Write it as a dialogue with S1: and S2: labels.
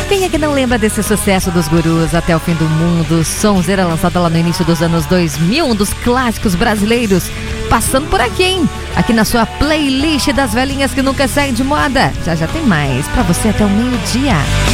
S1: Quem é que não lembra desse sucesso dos Gurus, Até o Fim do Mundo? Sonzeira lançada lá no início dos anos 2000, um dos clássicos brasileiros. Passando por aqui, hein? Aqui na sua playlist das velhinhas que nunca saem de moda. Já tem mais pra você até o meio-dia.